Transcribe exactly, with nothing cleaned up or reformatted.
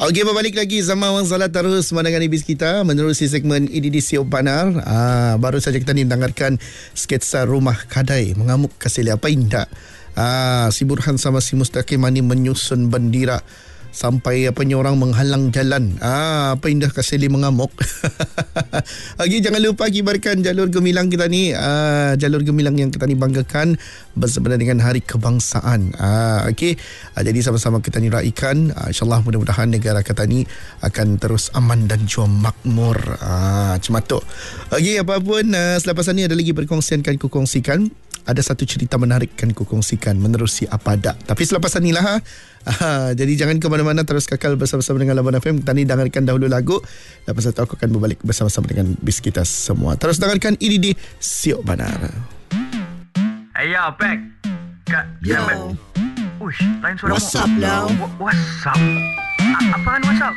Okey, berbalik lagi Zaman Wang Salat terus memandangan ibis kita menerusi segmen I D D Siop Banar. Ah, baru saja kita dengarkan sketsa rumah kadai mengamuk kasih apa indah. Ah, si Burhan sama si Mustaqim Mani menyusun bendera sampai apa ni orang menghalang jalan. Ah, apa indah kasih mengamuk. Okey, jangan lupa kibarkan jalur gemilang kita ni. Ah, jalur gemilang yang kita ni banggakan bersama dengan Hari Kebangsaan. Ah, okey. Ah, jadi sama-sama kita ni raikan. Ah, InsyaAllah mudah-mudahan negara kita ni akan terus aman dan juga makmur. Ah, cematuk. Okey, apapun ah, selepas ini ada lagi perkongsian kan kukongsikan. Ada satu cerita menarik kan kukongsikan menerusi apa dak. Tapi selepas inilah ha. Ah, jadi jangan ke mana-mana, terus kekal bersama-sama dengan Labuan F M. Kita ni dengarkan dahulu lagu. Lepas itu aku akan berbalik bersama-sama dengan bis kita semua. Terus dengarkan I D D Siop Banar. Hey yo, Pek. Kak, Yo. Uish, lain suara What's up, now? What's up? A- apaan what's up?